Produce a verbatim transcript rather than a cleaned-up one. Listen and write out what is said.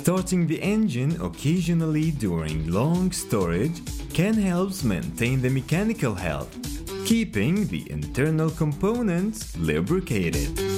Starting the engine occasionally during long storage can help maintain the mechanical health, keeping the internal components lubricated.